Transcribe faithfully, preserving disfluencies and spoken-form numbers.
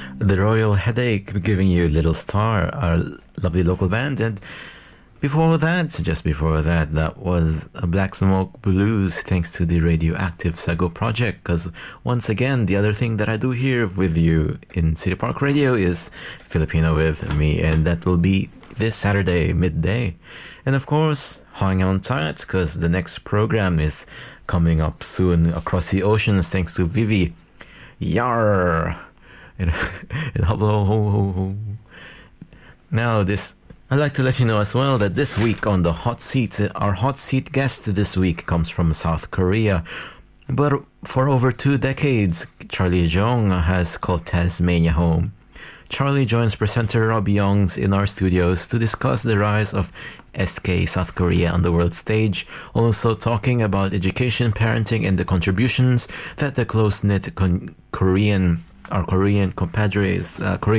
The Royal Headache giving you Little Star, our lovely local band. And before that, just before that, that was a Black Smoke Blues, thanks to the Radioactive Sago Project. Because once again, the other thing that I do here with you in City Park Radio is Filipino with me, and that will be this Saturday midday. And of course, hang on tight, because the next program is coming up soon across the oceans, thanks to Vivi. Yar! And, and hello, ho, ho, ho. Now, this, I'd like to let you know as well that this week on the hot seat, our hot seat guest this week comes from South Korea. But for over two decades, Charlie Jong has called Tasmania home. Charlie joins presenter Rob Youngs in our studios to discuss the rise of S K South Korea on the world stage, also talking about education, parenting, and the contributions that the close-knit con- Korean, our Korean compadres, uh, Korean